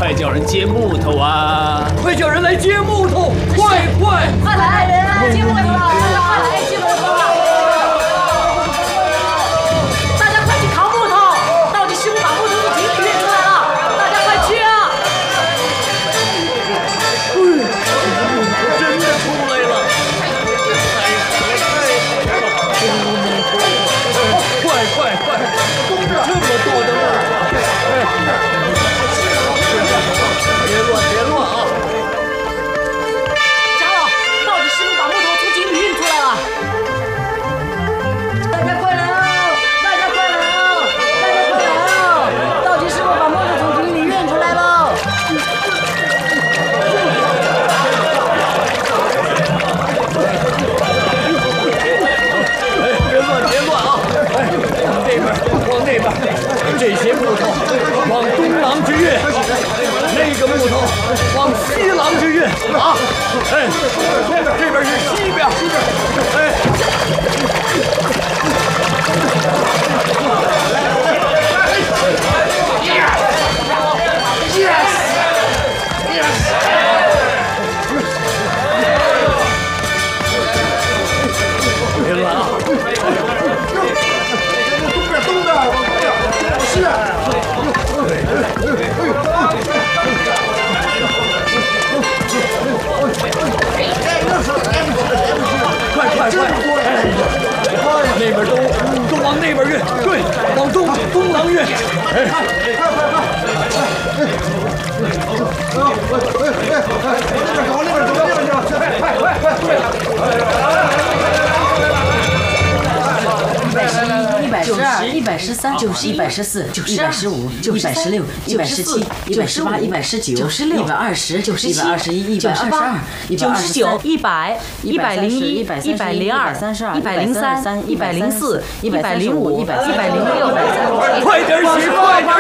快叫人接木头啊！ 快叫人来接木头！快！ 快来接木头了！快来接木头了！大家快去扛木头！到底师傅把木头从井里运出来了，大家快去啊！ 真的出来了！快！这么多的木头！别乱啊！ 长老，到底师傅把木头从井里运出来了。大家快来到底师傅把木头从井里运出来了。 别乱啊！往那边，这些木头往东廊之运，那个木头往西廊之运啊！这边是西边，别乱啊！快！那边都往那边运，对，往东廊运。 112、113、114、115、116、117、118、119、120、121、122、123、100、101、102、103、104、105、106。 快点洗！